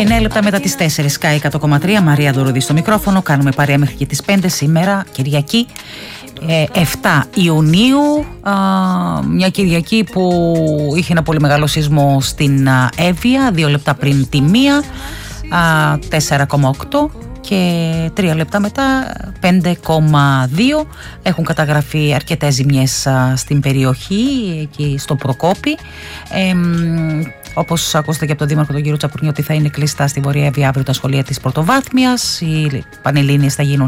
9 λεπτά μετά τις 4, Sky 100,3, Μαρία Δωροδή στο μικρόφωνο. Κάνουμε παρέα μέχρι και τις 5 σήμερα, Κυριακή 7 Ιουνίου. Μια Κυριακή που είχε ένα πολύ μεγάλο σεισμό στην Εύβοια, 2 λεπτά πριν τη 1, 4,8. Και 3 λεπτά μετά 5,2. Έχουν καταγραφεί αρκετές ζημιές στην περιοχή, εκεί στο Προκόπη. Όπως ακούσατε και από τον Δήμαρχο τον κύριο Τσαπουρνή, ότι θα είναι κλειστά στη Βορεια Εύβοια αύριο τα σχολεία της Πρωτοβάθμιας. Οι Πανελλήνιες θα γίνουν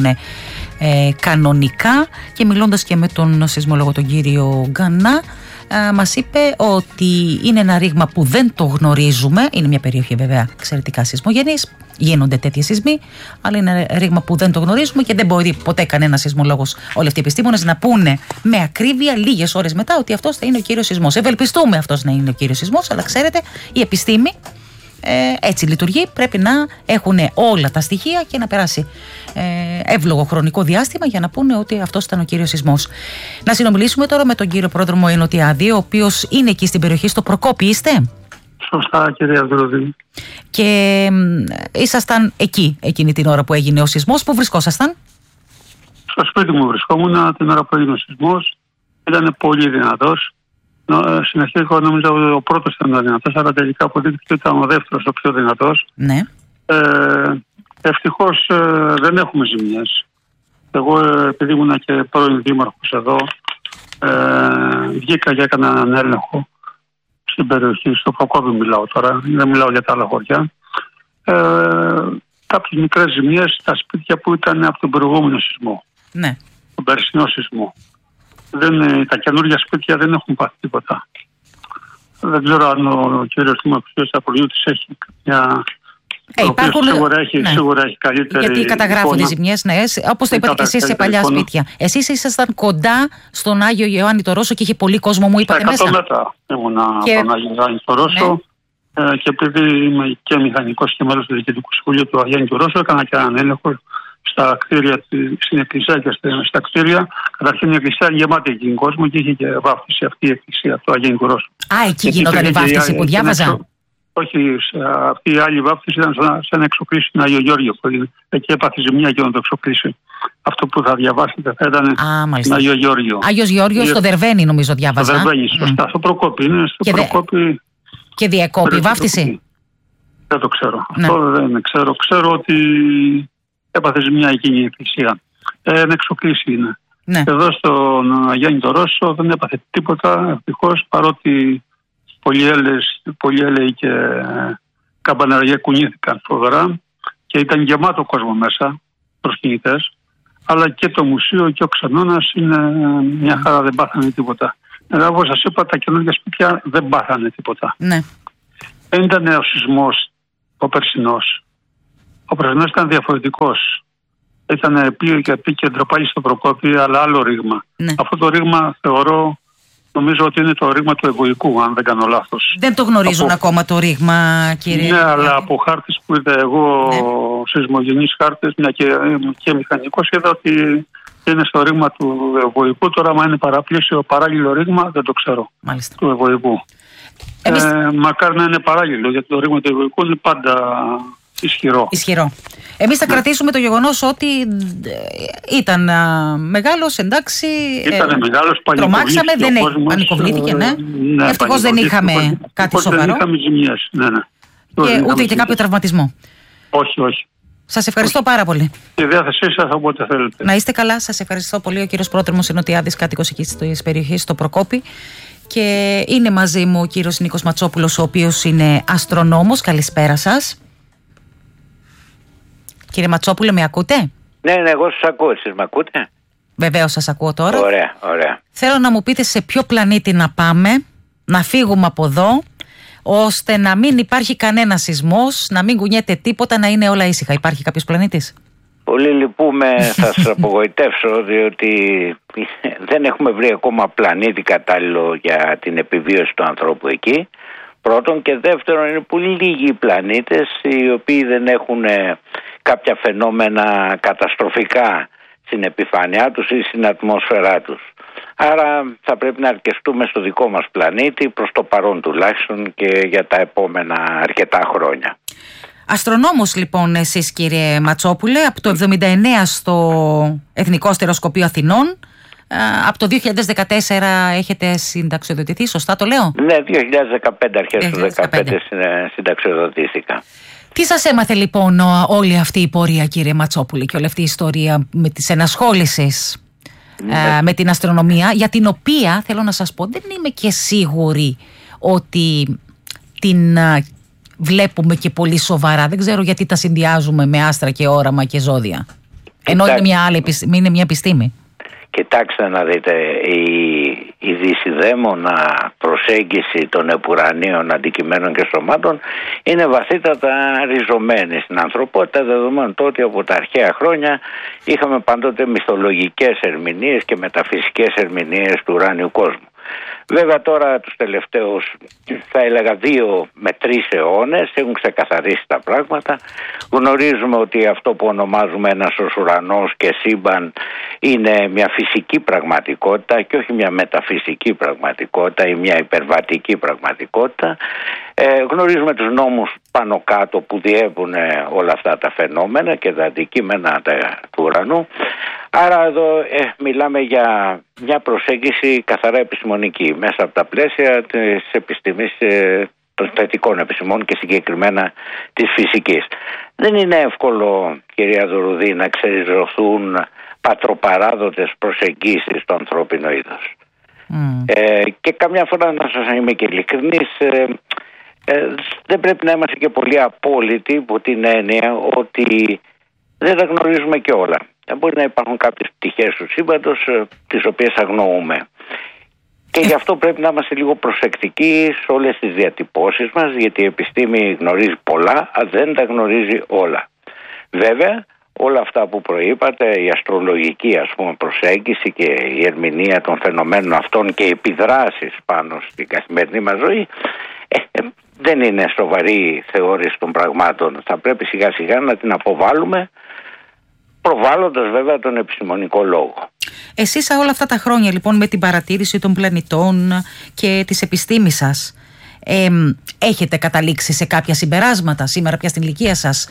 κανονικά. Και μιλώντας και με τον σεισμολόγο τον κύριο Γκανά, μας είπε ότι είναι ένα ρήγμα που δεν το γνωρίζουμε. Είναι μια περιοχή βέβαια εξαιρετικά σεισμογενής, γίνονται τέτοιοι σεισμοί, αλλά είναι ένα ρήγμα που δεν το γνωρίζουμε και δεν μπορεί ποτέ κανένας σεισμολόγος, όλοι αυτοί οι επιστήμονες, να πούνε με ακρίβεια λίγες ώρες μετά ότι αυτός θα είναι ο κύριος σεισμός. Ευελπιστούμε αυτός να είναι ο κύριος σεισμός, αλλά ξέρετε, η επιστήμη έτσι λειτουργεί. Πρέπει να έχουν όλα τα στοιχεία και να περάσει εύλογο χρονικό διάστημα για να πούνε ότι αυτός ήταν ο κύριος σεισμός. Να συνομιλήσουμε τώρα με τον κύριο Πρόδρομο Ενωτιάδη, ο οποίος είναι εκεί στην περιοχή, στο Προκόπη. Είστε? Σωστά, κυρία Δωροδή. Και ήσασταν εκεί εκείνη την ώρα που έγινε ο σεισμός. Πού βρισκόσασταν? Στο σπίτι μου βρισκόμουν την ώρα που έγινε ο σεισμός. Ήταν πολύ δυνατός. Στην αρχή εγώ νόμιζα ότι ο πρώτος ήταν ο δυνατός, αλλά τελικά αποδείχθηκε ότι ήταν ο δεύτερος ο πιο δυνατός. Ναι. Ευτυχώς δεν έχουμε ζημιές. Εγώ, επειδή ήμουν και πρώην δήμαρχος εδώ, βγήκα και έκανα έναν έλεγχο στην περιοχή, στο Προκόπη μιλάω τώρα, δεν μιλάω για τα άλλα χωριά. Κάποιες μικρές ζημιές στα σπίτια που ήταν από τον προηγούμενο σεισμό. Ναι. Τον περσινό σεισμό. Τα καινούργια σπίτια δεν έχουν πάθει τίποτα. Δεν ξέρω αν ο κύριος Δήμαρχος Απολιώτης έχει μια... Σίγουρα έχει καλύτερη. Γιατί καταγράφονται οι ζημιές, ναι, όπως το είπατε και εσείς σε παλιά σπίτια. Εσείς ήσασταν κοντά στον Άγιο Ιωάννη το Ρώσο και είχε πολύ κόσμο, μου είπατε μέσα. 100 μέτρα ήμουνα από τον Άγιο Ιωάννη το Ρώσο. Ναι. Και επειδή είμαι και μηχανικός και μέλος του Διοικητικού Συμβουλίου του Αγίου του Ρώσου, έκανα και έναν έλεγχο στα κτίρια, στην εκκλησία και στα κτίρια. Καταρχήν η εκκλησία γεμάτη εκείνη κόσμο και είχε και βάφτιση αυτή η εκκλησία του Αγίου του Ρώσου. Εκεί γινόταν η βάφτιση που διάβαζα. Όχι, αυτή η άλλη βάφτιση ήταν σε ένα εξοπλίσιο στην Άγιο Γεώργιο που έγινε. Εκεί έπαθε ζημιά και να το εξοπλίσιο. Αυτό που θα διαβάσετε θα ήταν στην Άγιο Γεώργιο. Άγιος Γεώργιος στο Δερβαίνι, νομίζω διάβαζα. Στο Δερβαίνι, σωστά. Στο Προκόπη είναι. Στο Προκόπη. Και διεκόπη βάφτιση. Δεν το ξέρω. Ναι. Αυτό δεν ξέρω. Ξέρω ότι έπαθε ζημιά εκείνη η εκκλησία. Ένα εξοπλίσιο είναι. Ναι. Εδώ στον Αγιάννη το Ρώσο δεν έπαθε τίποτα, ευτυχώς, παρότι πολλοί έλεοι και καμπαναριά κουνήθηκαν φοβερά και ήταν γεμάτο κόσμο μέσα, προσκυνητές, αλλά και το μουσείο και ο Ξενώνας είναι μια χαρά, δεν πάθανε τίποτα. Όπως σας είπα, τα καινούργια σπίτια δεν πάθανε τίποτα. Ναι. Δεν ήταν ο σεισμός ο περσινός. Ο περσινός ήταν διαφορετικός. Ήταν επίκεντρο πάλι στο Προκόπη, αλλά άλλο ρήγμα. Ναι. Αυτό το ρήγμα νομίζω ότι είναι το ρήγμα του Ευωικού, αν δεν κάνω λάθος. Δεν το γνωρίζουν ακόμα το ρήγμα, κύριε? Ναι, αλλά από χάρτες που είδα εγώ, σεισμογενείς χάρτες, μια και μηχανικός, είδα ότι είναι στο ρήγμα του Ευωικού. Τώρα, άμα είναι παραπλήσιο παράλληλο ρήγμα, δεν το ξέρω. Μάλιστα. Του Ευωικού. Μακάρι να είναι παράλληλο, γιατί το ρήγμα του Ευωικού είναι πάντα ισχυρό. Εμείς θα κρατήσουμε το γεγονός ότι ήταν μεγάλος, εντάξει. Ήταν μεγάλος, τρομάξαμε, πανικοβλήθηκε, ναι. Ευτυχώς δεν είχαμε κάτι σοβαρό. Δεν είχαμε ζημιές, ναι. Και ούτε και κάποιο τραυματισμό. Όχι. Σας ευχαριστώ πάρα πολύ. Στη διάθεσή σας όποτε θέλετε. Να είστε καλά, σας ευχαριστώ πολύ. Ο κύριος Πρόδρομος Ενωτιάδης, κάτοικος εκεί της περιοχής, στο Προκόπη. Και είναι μαζί μου ο κύριος Νίκος Ματσόπουλος, ο οποίος είναι αστρονόμος. Καλησπέρα σας. Κύριε Ματσόπουλε, με ακούτε? Ναι, εγώ σας ακούω. Εσείς με ακούτε? Βεβαίως σας ακούω τώρα. Ωραία. Θέλω να μου πείτε σε ποιο πλανήτη να πάμε, να φύγουμε από εδώ, ώστε να μην υπάρχει κανένα σεισμός, να μην κουνιέται τίποτα, να είναι όλα ήσυχα. Υπάρχει κάποιος πλανήτης? Πολύ λυπούμε, θα σας απογοητεύσω, διότι δεν έχουμε βρει ακόμα πλανήτη κατάλληλο για την επιβίωση του ανθρώπου εκεί. Πρώτον, και δεύτερον, είναι πολύ λίγοι οι πλανήτες οι οποίοι δεν έχουν κάποια φαινόμενα καταστροφικά στην επιφάνειά τους ή στην ατμόσφαιρά τους. Άρα θα πρέπει να αρκεστούμε στο δικό μας πλανήτη, προς το παρόν τουλάχιστον, και για τα επόμενα αρκετά χρόνια. Αστρονόμος λοιπόν εσείς, κύριε Ματσόπουλε, από το 1979 στο Εθνικό Αστεροσκοπείο Αθηνών. Από το 2014 έχετε συνταξιοδοτηθεί, σωστά το λέω? Ναι, 2015, αρχές του 2015 συνταξιοδοτήθηκα. Τι σας έμαθε λοιπόν όλη αυτή η πορεία, κύριε Ματσόπουλε, και όλη αυτή η ιστορία με τις ενασχόλησης με την αστρονομία, για την οποία θέλω να σας πω δεν είμαι και σίγουρη ότι την βλέπουμε και πολύ σοβαρά. Δεν ξέρω γιατί τα συνδυάζουμε με άστρα και όραμα και ζώδια, ενώ είναι μια επιστήμη. Κοιτάξτε να δείτε, η δυσιδαίμονα προσέγγιση των επουρανίων αντικειμένων και σωμάτων είναι βαθύτατα ριζωμένη στην ανθρωπότητα, δεδομένου ότι από τα αρχαία χρόνια είχαμε πάντοτε μυθολογικές ερμηνείες και μεταφυσικές ερμηνείες του ουράνιου κόσμου. Βέβαια τώρα τους τελευταίους, θα έλεγα 2 με 3 αιώνες, έχουν ξεκαθαρίσει τα πράγματα. Γνωρίζουμε ότι αυτό που ονομάζουμε ένας ως ουρανός και σύμπαν είναι μια φυσική πραγματικότητα και όχι μια μεταφυσική πραγματικότητα ή μια υπερβατική πραγματικότητα. Γνωρίζουμε τους νόμους πάνω κάτω που διέπουν όλα αυτά τα φαινόμενα και τα αντικείμενα του ουρανού. Άρα εδώ μιλάμε για μια προσέγγιση καθαρά επιστημονική μέσα από τα πλαίσια της επιστήμης των θετικών επιστημών και συγκεκριμένα της φυσικής. Δεν είναι εύκολο, κυρία Δωρουδή, να ξεριζωθούν πατροπαράδοτες προσεγγίσεις στο ανθρώπινο είδος. Και καμιά φορά, να σας είμαι και ειλικρινής, δεν πρέπει να είμαστε και πολύ απόλυτοι από την έννοια ότι δεν τα γνωρίζουμε και όλα. Μπορεί να υπάρχουν κάποιες πτυχές του σύμπαντος τις οποίες αγνοούμε. Και γι' αυτό πρέπει να είμαστε λίγο προσεκτικοί σε όλες τις διατυπώσεις μας, γιατί η επιστήμη γνωρίζει πολλά, αλλά δεν τα γνωρίζει όλα. Βέβαια, όλα αυτά που προείπατε, η αστρολογική προσέγγιση και η ερμηνεία των φαινομένων αυτών και οι επιδράσεις πάνω στην καθημερινή μας ζωή, δεν είναι σοβαρή θεώρηση των πραγμάτων. Θα πρέπει σιγά σιγά να την αποβάλουμε, προβάλλοντας βέβαια τον επιστημονικό λόγο. Εσείς όλα αυτά τα χρόνια λοιπόν με την παρατήρηση των πλανητών και της επιστήμης σας, έχετε καταλήξει σε κάποια συμπεράσματα σήμερα πια στην ηλικία σας?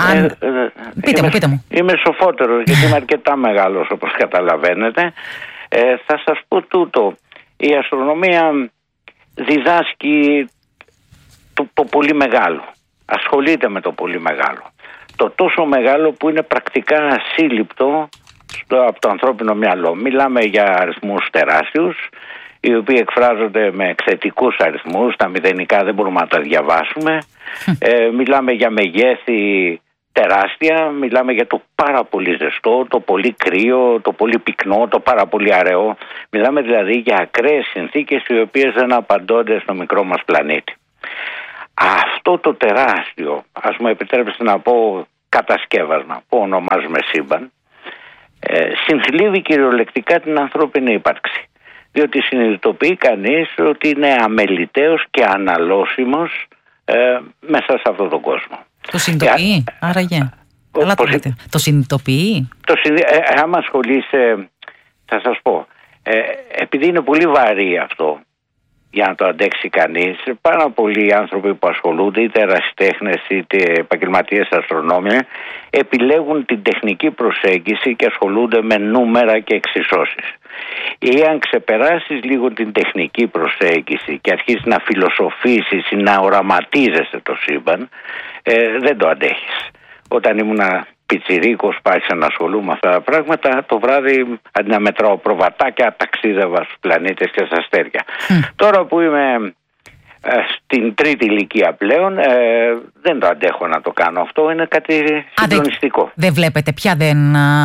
Πείτε μου. Είμαι σοφότερος γιατί είμαι αρκετά μεγάλος, όπως καταλαβαίνετε. Θα σας πω τούτο. Η αστρονομία διδάσκει το πολύ μεγάλο. Ασχολείται με το πολύ μεγάλο. Το τόσο μεγάλο που είναι πρακτικά ασύλληπτο από το ανθρώπινο μυαλό. Μιλάμε για αριθμούς τεράστιους, οι οποίοι εκφράζονται με εκθετικούς αριθμούς. Τα μηδενικά δεν μπορούμε να τα διαβάσουμε. Μιλάμε για μεγέθη τεράστια. Μιλάμε για το πάρα πολύ ζεστό, το πολύ κρύο, το πολύ πυκνό, το πάρα πολύ αραιό. Μιλάμε δηλαδή για ακραίες συνθήκες οι οποίες δεν απαντώνται στο μικρό μας πλανήτη. Αυτό το τεράστιο, ας μου επιτρέψετε να πω κατασκεύασμα που ονομάζουμε σύμπαν, συνθλίβει κυριολεκτικά την ανθρώπινη ύπαρξη. Διότι συνειδητοποιεί κανείς ότι είναι αμεληταίος και αναλώσιμος μέσα σε αυτόν τον κόσμο. Το συνειδητοποιεί, άραγε? Το συνειδητοποιεί. Άμα ασχολείσαι, θα σας πω, επειδή είναι πολύ βαρύ αυτό για να το αντέξει κανείς, πάρα πολλοί άνθρωποι που ασχολούνται, είτε ερασιτέχνες είτε επαγγελματίες αστρονόμοι, επιλέγουν την τεχνική προσέγγιση και ασχολούνται με νούμερα και εξισώσεις. Εάν ξεπεράσεις λίγο την τεχνική προσέγγιση και αρχίσεις να φιλοσοφήσεις ή να οραματίζεσαι το σύμπαν, δεν το αντέχεις. Όταν ήμουνα πιτσιρίκος, άρχισα να ασχολούμαι με αυτά τα πράγματα. Το βράδυ, αντί να μετράω προβατάκια, ταξίδευα στους πλανήτες και στα αστέρια. Τώρα που είμαι στην τρίτη ηλικία πλέον, δεν το αντέχω να το κάνω αυτό. Είναι κάτι συγκλονιστικό. Δεν βλέπετε πια, δεν...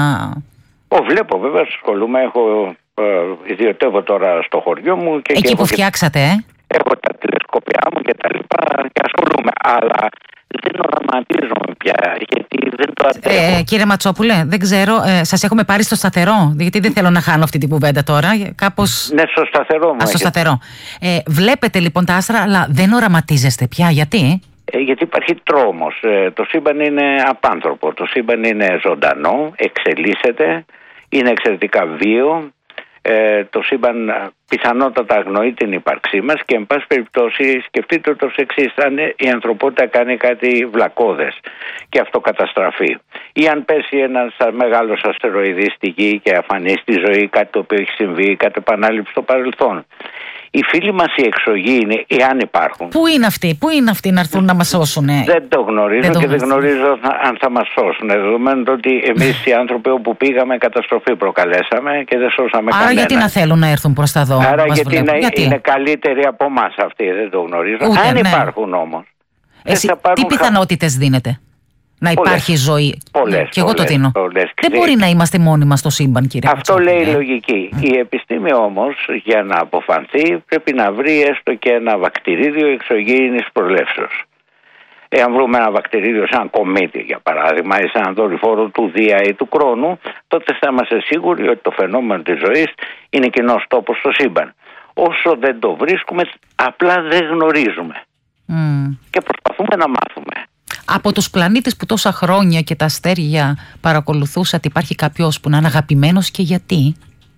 Βλέπω βέβαια, ασχολούμαι. Ιδιωτεύω τώρα στο χωριό μου. Και εκεί που φτιάξατε, έχω τα τηλεσκόπια μου και τα λοιπά και ασχολούμαι. Αλλά δεν οραματίζομαι πια, γιατί δεν το αντέχω. Κύριε Ματσόπουλε, δεν ξέρω, σας έχουμε πάρει στο σταθερό, γιατί δεν θέλω να χάνω αυτή την κουβέντα τώρα. Κάπως... Ναι, στο σταθερό μου. Στο σταθερό. Βλέπετε λοιπόν τα άστρα, αλλά δεν οραματίζεστε πια. Γιατί? Γιατί υπάρχει τρόμος. Το σύμπαν είναι απάνθρωπο. Το σύμπαν είναι ζωντανό, εξελίσσεται, είναι εξαιρετικά βίο. το σύμπαν πιθανότατα αγνοεί την ύπαρξή μας και εν πάση περιπτώσει σκεφτείτε το εξής: αν η ανθρωπότητα κάνει κάτι βλακώδες και αυτοκαταστραφεί, ή αν πέσει ένας μεγάλος αστεροειδής στη γη και αφανεί στη ζωή κάτι το οποίο έχει συμβεί, κάτι επανάληψη στο παρελθόν, οι φίλοι μας οι εξωγήινοι, εάν υπάρχουν. Πού είναι αυτοί να έρθουν να μας σώσουν? Δεν το γνωρίζω και δεν γνωρίζω αν θα μας σώσουν. Δεδομένου ότι εμείς οι άνθρωποι όπου πήγαμε καταστροφή προκαλέσαμε και δεν σώσαμε κανέναν. Άρα γιατί να θέλουν να έρθουν προς τα δω? Άρα γιατί είναι καλύτεροι από εμάς αυτοί, δεν το γνωρίζω. Αν υπάρχουν όμως. Τι πιθανότητες δίνετε να υπάρχει ζωή? Πολλές. Και εγώ το δίνω. Δεν μπορεί να είμαστε μόνοι μας στο σύμπαν, κύριε Ματσόπουλε. Αυτό λέει η λογική. Η επιστήμη όμως, για να αποφανθεί, πρέπει να βρει έστω και ένα βακτηρίδιο εξωγήινης προλεύσεως. Εάν βρούμε ένα βακτηρίδιο σαν κομίτη, για παράδειγμα, ή σαν δορυφόρο του Δία ή του Κρόνου, τότε θα είμαστε σίγουροι ότι το φαινόμενο της ζωής είναι κοινός τόπος στο σύμπαν. Όσο δεν το βρίσκουμε, απλά δεν γνωρίζουμε. Και προσπαθούμε να μάθουμε. Από τους πλανήτες που τόσα χρόνια και τα αστέρια παρακολουθούσατε, υπάρχει κάποιος που να είναι αγαπημένος και γιατί?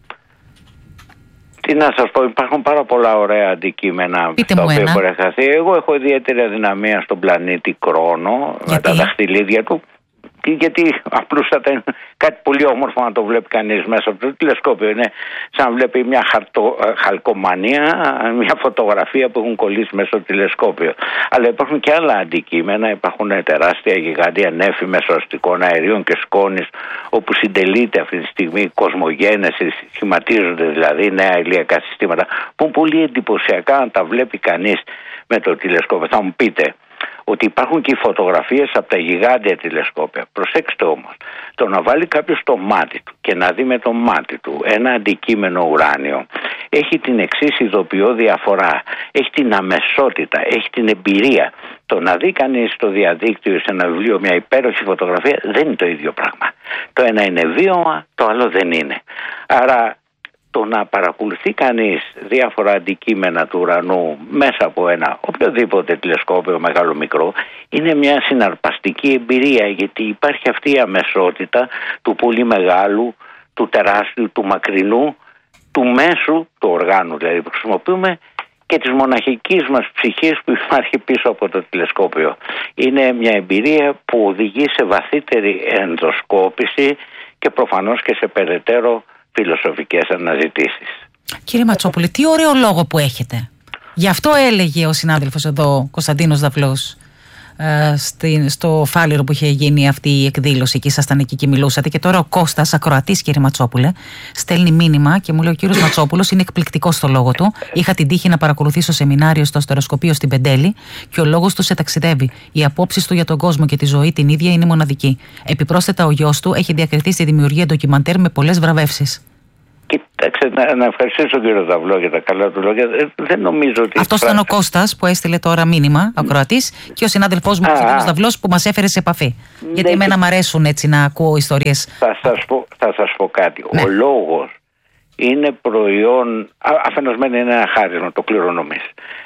Τι να σας πω, υπάρχουν πάρα πολλά ωραία αντικείμενα τα οποία μπορεί να χαθεί. Εγώ έχω ιδιαίτερη αδυναμία στον πλανήτη Κρόνο, με τα δαχτυλίδια του. Γιατί απλούστατα είναι κάτι πολύ όμορφο να το βλέπει κανείς μέσα από το τηλεσκόπιο. Είναι σαν να βλέπει μια χαλκομανία, μια φωτογραφία που έχουν κολλήσει μέσα στο τηλεσκόπιο. Αλλά υπάρχουν και άλλα αντικείμενα, υπάρχουν τεράστια γιγάντια νέφη μεσοαστικών αερίων και σκόνης, όπου συντελείται αυτή τη στιγμή κοσμογένεση, σχηματίζονται δηλαδή νέα ηλιακά συστήματα, που είναι πολύ εντυπωσιακά να τα βλέπει κανείς με το τηλεσκόπιο. Θα μου πείτε ότι υπάρχουν και οι φωτογραφίες από τα γιγάντια τηλεσκόπια. Προσέξτε όμως, το να βάλει κάποιος το μάτι του και να δει με το μάτι του ένα αντικείμενο ουράνιο έχει την εξής ειδοποιώ διαφορά. Έχει την αμεσότητα, έχει την εμπειρία. Το να δει κανείς στο διαδίκτυο σε ένα βιβλίο μια υπέροχη φωτογραφία δεν είναι το ίδιο πράγμα. Το ένα είναι βίωμα, το άλλο δεν είναι. Άρα το να παρακολουθεί κανείς διάφορα αντικείμενα του ουρανού μέσα από ένα οποιοδήποτε τηλεσκόπιο, μεγάλο μικρό, είναι μια συναρπαστική εμπειρία, γιατί υπάρχει αυτή η αμεσότητα του πολύ μεγάλου, του τεράστιου, του μακρινού, του μέσου, του οργάνου δηλαδή που χρησιμοποιούμε, και της μοναχικής μας ψυχής που υπάρχει πίσω από το τηλεσκόπιο. Είναι μια εμπειρία που οδηγεί σε βαθύτερη ενδοσκόπηση και προφανώς και σε περαιτέρω φιλοσοφικές αναζητήσεις. Κύριε Ματσόπουλε, τι ωραίο λόγο που έχετε. Γι' αυτό έλεγε ο συνάδελφος εδώ, Κωνσταντίνος Δαυλός, στο Φάληρο που είχε γίνει αυτή η εκδήλωση και ήσασταν εκεί και μιλούσατε, και τώρα ο Κώστας, ακροατής, κύριε Ματσόπουλε, στέλνει μήνυμα και μου λέει: ο κύριος Ματσόπουλος είναι εκπληκτικός στο λόγο του. Είχα την τύχη να παρακολουθήσω σεμινάριο στο αστεροσκοπείο στην Πεντέλη και ο λόγος του σε ταξιδεύει. Οι απόψεις του για τον κόσμο και τη ζωή την ίδια είναι μοναδική. Επιπρόσθετα, ο γιος του έχει διακριθεί στη δημιουργία ντοκιμαντέρ με πολλές βραβεύσεις. Κοιτάξτε, να ευχαριστήσω τον κύριο Δαυλό για τα καλά του λόγια. Δεν νομίζω ότι. Αυτός ήταν ο Κώστας που έστειλε τώρα μήνυμα, ακροατής, και ο συνάδελφός μου, ο Κωνσταντίνος Δαυλός, που μας έφερε σε επαφή. Γιατί εμένα μου αρέσουν έτσι να ακούω ιστορίες. Θα σας πω κάτι. Ναι. Ο λόγος είναι προϊόν. Αφενός μεν είναι ένα χάρισμα, το κληρονομείς.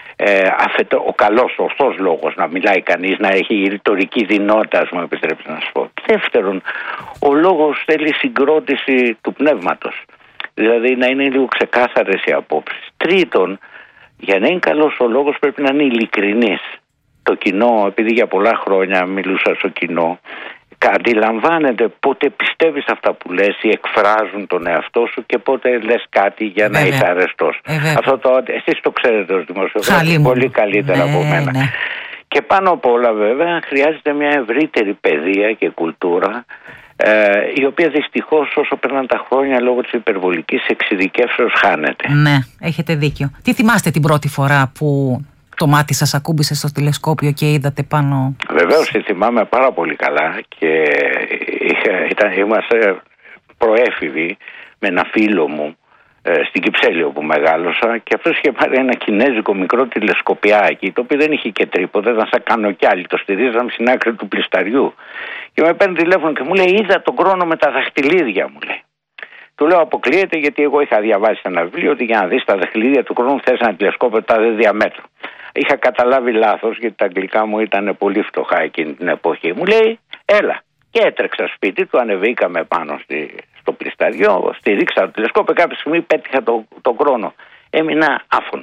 Ο καλός, ο ορθός λόγος, να μιλάει κανείς, να έχει ρητορική δυνότητα, ας μου επιτρέψετε να σας πω. Δεύτερον, ο λόγος θέλει συγκρότηση του πνεύματος. Δηλαδή να είναι λίγο ξεκάθαρες οι απόψεις. Τρίτον, για να είναι καλός ο λόγος πρέπει να είναι ειλικρινής. Το κοινό, επειδή για πολλά χρόνια μιλούσα στο κοινό, αντιλαμβάνεται πότε πιστεύεις αυτά που λες ή εκφράζουν τον εαυτό σου και πότε λες κάτι για να είσαι αρεστός. Αυτό εσείς το ξέρετε ως δημοσιογράφος πολύ καλύτερα από μένα. Ναι. Και πάνω απ' όλα βέβαια χρειάζεται μια ευρύτερη παιδεία και κουλτούρα, η οποία δυστυχώς όσο περνάνε τα χρόνια λόγω της υπερβολικής εξειδικεύσεως χάνεται. Ναι, έχετε δίκιο. Τι θυμάστε την πρώτη φορά που το μάτι σας ακούμπησε στο τηλεσκόπιο και είδατε πάνω? Βεβαίως θυμάμαι πάρα πολύ καλά και είμαστε προέφηβοι με ένα φίλο μου στην Κυψέλη όπου μεγάλωσα, και αυτός είχε πάρει ένα κινέζικο μικρό τηλεσκοπιάκι, το οποίο δεν είχε και τρίποδα, δεν θα κάνω κι άλλοι, το στηρίζαμε στην άκρη του πλισταριού. Και με παίρνει τηλέφωνο και μου λέει: είδα τον Κρόνο με τα δαχτυλίδια, μου λέει. Του λέω: αποκλείεται, γιατί εγώ είχα διαβάσει ένα βιβλίο ότι για να δεις τα δαχτυλίδια του Κρόνου θες ένα τηλεσκόπιο τάδε διαμέτρου. Είχα καταλάβει λάθος, γιατί τα αγγλικά μου ήταν πολύ φτωχά εκείνη την εποχή. Μου λέει: έλα. Και έτρεξα σπίτι του, ανεβήκαμε πάνω στο πλισταριό, στηρίξα το τηλεσκόπιο. Κάποια στιγμή πέτυχα τον χρόνο. Έμεινα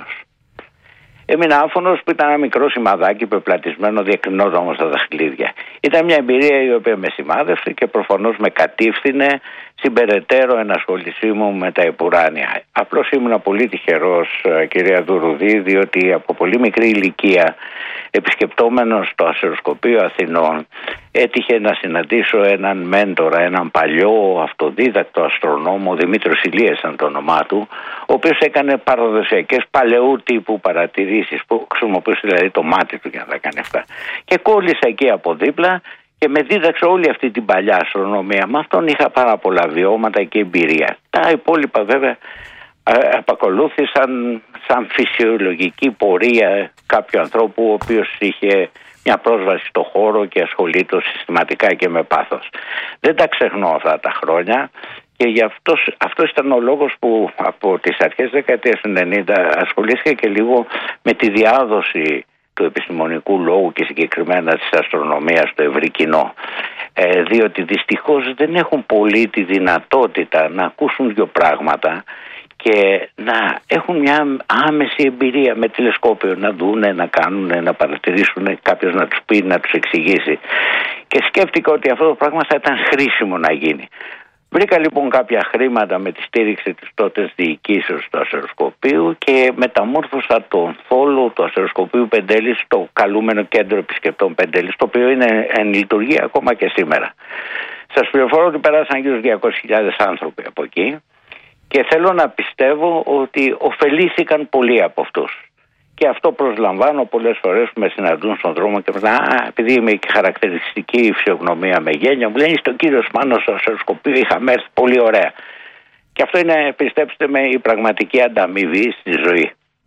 άφωνος που ήταν ένα μικρό σημαδάκι πεπλατισμένο, διακρινόταν όμως τα δαχτυλίδια. Ήταν μια εμπειρία η οποία με σημάδευσε και προφανώς με κατήφθηνε στην περαιτέρω ενασχολησή μου με τα επουράνια. Απλώς ήμουν πολύ τυχερός, κυρία Δουρουδή, διότι από πολύ μικρή ηλικία, επισκεπτόμενος το αστεροσκοπείο Αθηνών, έτυχε να συναντήσω έναν μέντορα, έναν παλιό αυτοδίδακτο αστρονόμο, Δημήτριος Ηλίας ήταν το όνομά του, ο οποίος έκανε παραδοσιακές παλαιού τύπου παρατηρήσεις, που χρησιμοποιούσε δηλαδή το μάτι του για να τα κάνει αυτά. Και κόλλησα εκεί από δίπλα και με δίδαξε όλη αυτή την παλιά αστρονομία. Με αυτόν είχα πάρα πολλά βιώματα και εμπειρία. Τα υπόλοιπα βέβαια επακολούθησαν σαν φυσιολογική πορεία κάποιου ανθρώπου ο οποίος είχε μια πρόσβαση στο χώρο και ασχολείται συστηματικά και με πάθος. Δεν τα ξεχνώ αυτά τα χρόνια και αυτός ήταν ο λόγος που από τις αρχές δεκαετίας του 90 ασχολήθηκα και λίγο με τη διάδοση του επιστημονικού λόγου και συγκεκριμένα της αστρονομίας στο ευρύ κοινό. Διότι δυστυχώς δεν έχουν πολύ τη δυνατότητα να ακούσουν δύο πράγματα και να έχουν μια άμεση εμπειρία με τηλεσκόπιο, να δούνε, να κάνουν, να παρατηρήσουν, κάποιος να τους πει, να τους εξηγήσει. Και σκέφτηκα ότι αυτό το πράγμα θα ήταν χρήσιμο να γίνει. Βρήκα λοιπόν κάποια χρήματα με τη στήριξη της τότε διοικήσεως του αστεροσκοπείου και μεταμόρφωσα τον θόλο του αστεροσκοπείου Πεντέλης στο καλούμενο κέντρο επισκεπτών Πεντέλης, το οποίο είναι εν λειτουργία ακόμα και σήμερα. Σας πληροφορώ ότι περάσαν γύρω 200.000 άνθρωποι από εκεί και θέλω να πιστεύω ότι ωφελήθηκαν πολλοί από αυτούς. Και αυτό προσλαμβάνω πολλές φορές που με συναντούν στον δρόμο και μου λένε επειδή είμαι και χαρακτηριστική φυσιογνωμία με γένεια, μου λένε στον κύριο Σπάνο στο αστεροσκοπείο είχαμε έρθει, πολύ ωραία. Και αυτό είναι, πιστέψτε με, η πραγματική ανταμοιβή στη ζωή.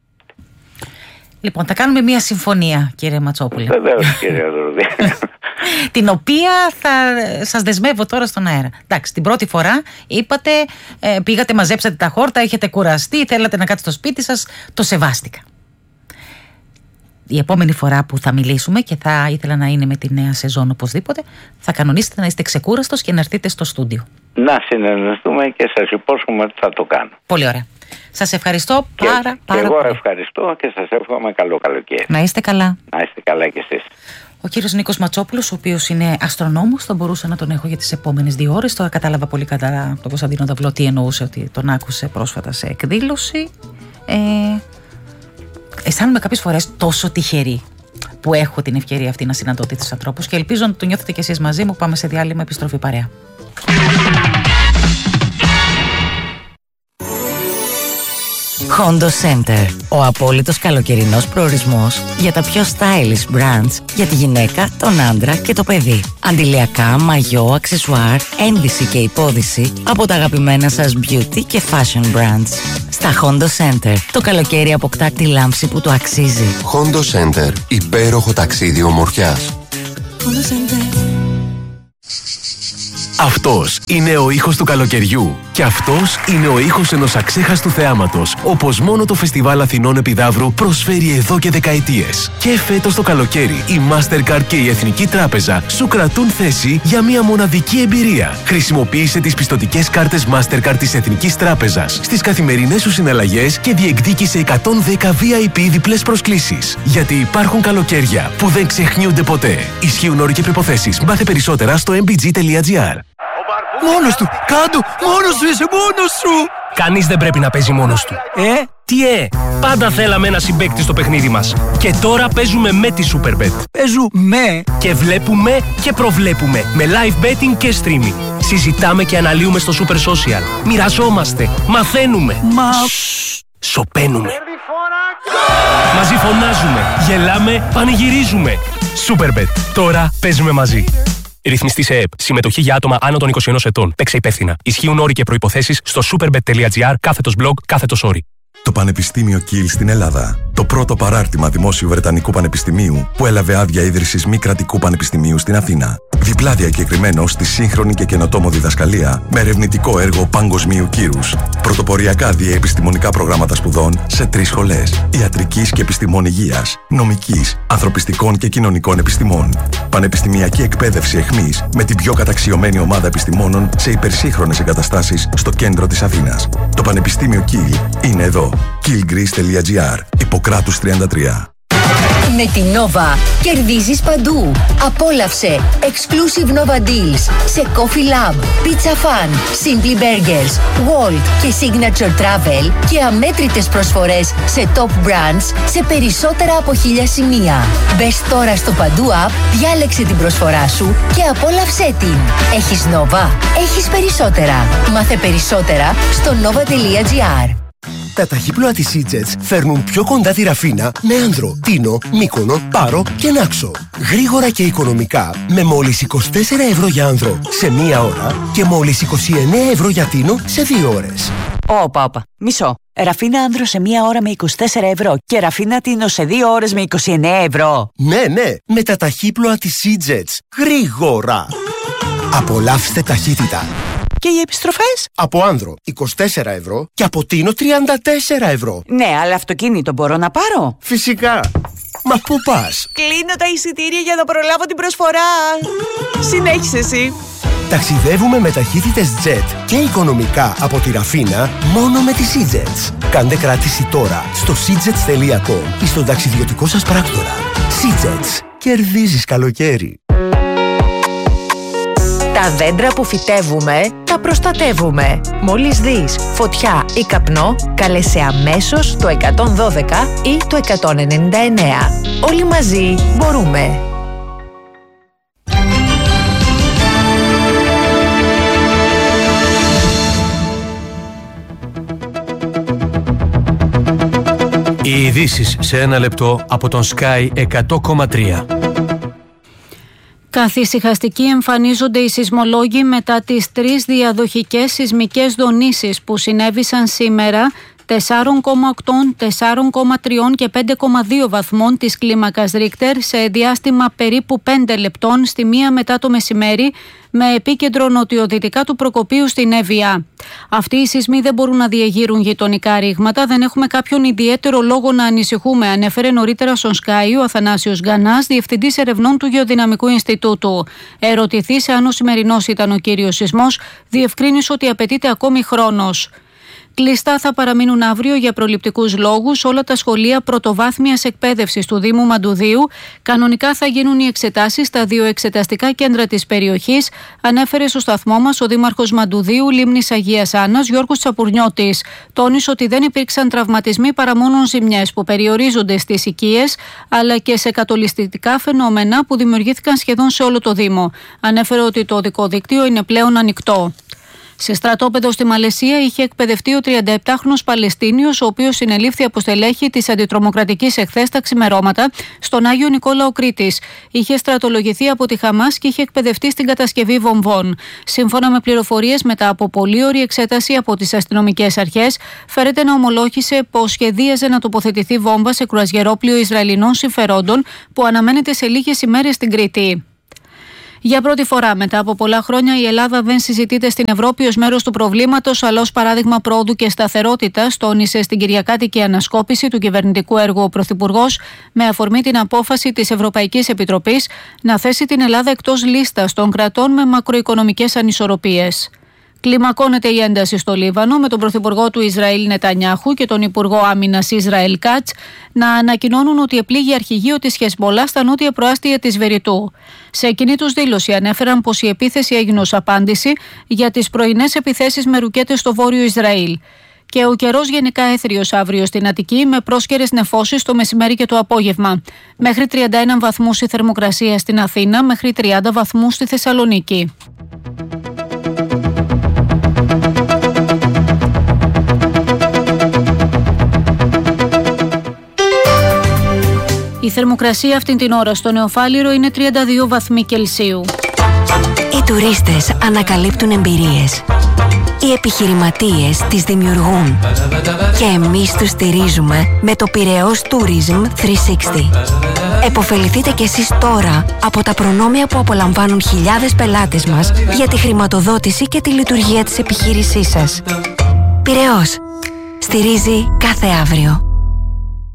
Λοιπόν, θα κάνουμε μια συμφωνία, κύριε Ματσόπουλε. Βεβαίως, κύριε Δουρουδή. Την οποία θα σας δεσμεύω τώρα στον αέρα. Εντάξει, την πρώτη φορά είπατε, πήγατε, μαζέψατε τα χόρτα, έχετε κουραστεί, θέλατε να κάτσετε στο σπίτι σας, το σεβάστηκα. Η επόμενη φορά που θα μιλήσουμε, και θα ήθελα να είναι με τη νέα σεζόν οπωσδήποτε, θα κανονίσετε να είστε ξεκούραστος και να έρθετε στο στούντιο. Να συνεργαστούμε και σας υπόσχομαι ότι θα το κάνω. Πολύ ωραία. Σας ευχαριστώ πάρα πολύ. Εγώ ευχαριστώ και σας εύχομαι καλό καλοκαίρι. Να είστε καλά. Να είστε καλά κι εσείς. Ο κύριος Νίκος Ματσόπουλος, ο οποίος είναι αστρονόμος, θα μπορούσα να τον έχω για τις επόμενες 2 ώρες. Τώρα κατάλαβα πολύ καλά τον Κωνσταντίνο Δαυλό τι εννοούσε, ότι τον άκουσε πρόσφατα σε εκδήλωση. Αισθάνομαι κάποιες φορές τόσο τυχερή που έχω την ευκαιρία αυτή να συναντώ τέτοιους ανθρώπους και ελπίζω να το νιώθετε κι εσείς μαζί μου. Πάμε σε διάλειμμα, επιστροφή παρέα. Hondo Center. Ο απόλυτος καλοκαιρινός προορισμός για τα πιο stylish brands για τη γυναίκα, τον άντρα και το παιδί. Αντιλιακά, μαγιό, αξεσουάρ, ένδυση και υπόδυση από τα αγαπημένα σας beauty και fashion brands. Στα Hondo Center το καλοκαίρι αποκτά τη λάμψη που το αξίζει. Hondo Center. Υπέροχο ταξίδι ομορφιάς. Hondo Center. Αυτός είναι ο ήχος του καλοκαιριού και αυτός είναι ο ήχος ενός αξέχαστου θεάματος, όπως μόνο το Φεστιβάλ Αθηνών Επιδαύρου προσφέρει εδώ και δεκαετίες. Και φέτος το καλοκαίρι η Mastercard και η Εθνική Τράπεζα σου κρατούν θέση για μια μοναδική εμπειρία. Χρησιμοποίησε τις πιστωτικές κάρτες Mastercard της Εθνικής Τράπεζας στις καθημερινές σου συναλλαγές και διεκδίκησε 110 VIP διπλές προσκλήσεις. Γιατί υπάρχουν καλοκαίρια που δεν ξεχνιούνται ποτέ. Ισχύουν όροι και προϋποθέσεις. Μάθε περισσότερα στο mbg.gr. Μόνος του! Κάντο! Μόνος σου! Είσαι μόνος σου! Κανείς δεν πρέπει να παίζει μόνος του. Τι πάντα θέλαμε ένα συμπαίκτη στο παιχνίδι μας. Και τώρα παίζουμε με τη Superbet. Παίζουμε! Και βλέπουμε και προβλέπουμε. Με live betting και streaming. Συζητάμε και αναλύουμε στο Super Social. Μοιραζόμαστε. Μαθαίνουμε. Σωπαίνουμε. Μαζί φωνάζουμε. Γελάμε. Πανηγυρίζουμε. Superbet. Τώρα παίζουμε μαζί. Ρυθμιστή σε ΕΕΠ. Συμμετοχή για άτομα άνω των 21 ετών. Παίξε υπεύθυνα. Ισχύουν όροι και προϋποθέσεις στο superbet.gr /blog/όροι. Το Πανεπιστήμιο Κιλ στην Ελλάδα. Το πρώτο παράρτημα δημόσιου Βρετανικού Πανεπιστημίου που έλαβε άδεια ίδρυσης μη κρατικού πανεπιστημίου στην Αθήνα. Διπλά διακεκριμένο στη σύγχρονη και καινοτόμο διδασκαλία με ερευνητικό έργο παγκοσμίου κύρους. Πρωτοποριακά διεπιστημονικά προγράμματα σπουδών σε 3 σχολές: Ιατρικής και Επιστημών Υγείας, Νομικής, Ανθρωπιστικών και Κοινωνικών Επιστημών. Πανεπιστημιακή εκπαίδευση εχμής με την πιο καταξιωμένη ομάδα επιστημόνων σε υπερσύγχρονες εγκαταστάσεις στο κέντρο της Αθήνας. Το Πανεπιστήμιο Κιλ είναι εδώ. killgreece.gr. Ιπποκράτους 33. Με την Nova κερδίζεις παντού. Απόλαυσε exclusive Nova Deals σε Coffee Lab, Pizza Fan, Simply Burgers, Walt και Signature Travel και αμέτρητες προσφορές σε top brands σε περισσότερα από 1000 σημεία. Μπες τώρα στο Παντού App, διάλεξε την προσφορά σου και απόλαυσέ την. Έχεις Nova, έχεις περισσότερα. Μάθε περισσότερα στο nova.gr. Τα ταχύπλοα της EasyJet φέρνουν πιο κοντά τη Ραφίνα με Άνδρο, Τίνο, Μύκονο, Πάρο και Νάξο. Γρήγορα και οικονομικά με μόλις 24 ευρώ για Άνδρο σε 1 ώρα και μόλις 29 ευρώ για Τίνο σε 2 ώρες. Όπα, μισό. Ραφίνα Άνδρο σε 1 ώρα με 24 ευρώ και Ραφίνα Τίνο σε 2 ώρες με 29 ευρώ. Ναι, με τα ταχύπλοα της EasyJet. Γρήγορα. Απολαύστε ταχύτητα. Και οι επιστροφές? Από Άνδρο 24 ευρώ και από Τίνο 34 ευρώ. Ναι, αλλά αυτοκίνητο μπορώ να πάρω? Φυσικά. Μα πού πας? Κλείνω τα εισιτήρια για να προλάβω την προσφορά. Συνέχισε εσύ. Ταξιδεύουμε με ταχύτητες jet και οικονομικά από τη Ραφίνα μόνο με τις EasyJets. Κάντε κράτηση τώρα στο seajets.com ή στον ταξιδιωτικό σας πράκτορα. EasyJets. Κερδίζεις καλοκαίρι. Τα δέντρα που φυτεύουμε, τα προστατεύουμε. Μόλις δεις φωτιά ή καπνό, κάλεσε αμέσως το 112 ή το 199. Όλοι μαζί μπορούμε. Οι ειδήσεις σε 1 λεπτό από τον Sky 100,3. Καθησυχαστικοί εμφανίζονται οι σεισμολόγοι μετά τις 3 διαδοχικές σεισμικές δονήσεις που συνέβησαν σήμερα 4,8, 4,3 και 5,2 βαθμών της κλίμακας Ρίχτερ σε διάστημα περίπου 5 λεπτών στη 1 μετά το μεσημέρι με επίκεντρο νοτιοδυτικά του Προκοπίου στην Εύβοια. Αυτοί οι σεισμοί δεν μπορούν να διεγείρουν γειτονικά ρήγματα, δεν έχουμε κάποιον ιδιαίτερο λόγο να ανησυχούμε, ανέφερε νωρίτερα στον Sky ο Αθανάσιος Γκανάς, διευθυντής ερευνών του Γεωδυναμικού Ινστιτούτου. Ερωτηθής εάν ο σημερινός ήταν ο κύριος σεισμός, διευκρίνησε ότι απαιτείται ακόμη χρόνος. Κλειστά θα παραμείνουν αύριο για προληπτικούς λόγους όλα τα σχολεία πρωτοβάθμιας εκπαίδευσης του Δήμου Μαντουδίου. Κανονικά θα γίνουν οι εξετάσεις στα 2 εξεταστικά κέντρα της περιοχής, ανέφερε στο σταθμό μας ο Δήμαρχος Μαντουδίου Λίμνης Αγίας Άννας, Γιώργος Τσαπουρνιώτης. Τόνισε ότι δεν υπήρξαν τραυματισμοί παρά μόνο ζημιές που περιορίζονται στις οικίες, αλλά και σε κατολιστικά φαινόμενα που δημιουργήθηκαν σχεδόν σε όλο το Δήμο. Ανέφερε ότι το οδικό δίκτυο είναι πλέον ανοιχτό. Σε στρατόπεδο στη Μαλαισία είχε εκπαιδευτεί ο 37χρονος Παλαιστίνιος, ο οποίος συνελήφθη από στελέχη της αντιτρομοκρατικής εχθές τα ξημερώματα στον Άγιο Νικόλαο Κρήτης. Είχε στρατολογηθεί από τη Χαμάς και είχε εκπαιδευτεί στην κατασκευή βομβών. Σύμφωνα με πληροφορίες, μετά από πολύωρη εξέταση από τις αστυνομικές αρχές, φέρεται να ομολόγησε πως σχεδίαζε να τοποθετηθεί βόμβα σε κρουαζιερόπλοιο Ισραηλινών συμφερόντων που αναμένεται σε λίγες ημέρες στην Κρήτη. Για πρώτη φορά μετά από πολλά χρόνια η Ελλάδα δεν συζητείται στην Ευρώπη ως μέρος του προβλήματος, αλλά ως παράδειγμα πρόοδου και σταθερότητας, τόνισε στην Κυριακάτικη ανασκόπηση του κυβερνητικού έργου ο Πρωθυπουργός, με αφορμή την απόφαση της Ευρωπαϊκής Επιτροπής να θέσει την Ελλάδα εκτός λίστας των κρατών με μακροοικονομικές ανισορροπίες. Κλιμακώνεται η ένταση στο Λίβανο, με τον Πρωθυπουργό του Ισραήλ Νετανιάχου και τον Υπουργό Άμυνας Ισραήλ Κάτς να ανακοινώνουν ότι επλήγει αρχηγείο της Χεσμολά στα νότια προάστια της Βεριτού. Σε εκείνη τους δήλωση ανέφεραν πως η επίθεση έγινε ως απάντηση για τις πρωινές επιθέσεις με ρουκέτες στο βόρειο Ισραήλ. Και ο καιρός γενικά έθριος αύριο στην Αττική, με πρόσκαιρες νεφώσεις το μεσημέρι και το απόγευμα. Μέχρι 31 βαθμούς η θερμοκρασία στην Αθήνα, μέχρι 30 βαθμούς στη Θεσσαλονίκη. Η θερμοκρασία αυτήν την ώρα στο Νεοφάλιρο είναι 32 βαθμοί Κελσίου. Οι τουρίστες ανακαλύπτουν εμπειρίες. Οι επιχειρηματίες τις δημιουργούν. Και εμείς τους στηρίζουμε με το Πειραιώς Tourism 360. Εποφεληθείτε κι εσείς τώρα από τα προνόμια που απολαμβάνουν χιλιάδες πελάτες μας για τη χρηματοδότηση και τη λειτουργία της επιχείρησής σας. Πειραιώς. Στηρίζει κάθε αύριο.